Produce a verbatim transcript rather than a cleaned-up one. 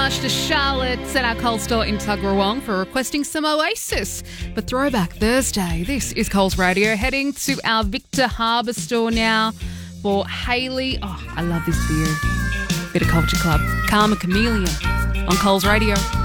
much to Charlotte at our Coles store in Tuggeranong for requesting some Oasis. But Throwback Thursday, this is Coles Radio. Heading to our Victor Harbour store now for Hayley. Oh, I love this beer. Bit of Culture Club. Karma Chameleon on Coles Radio.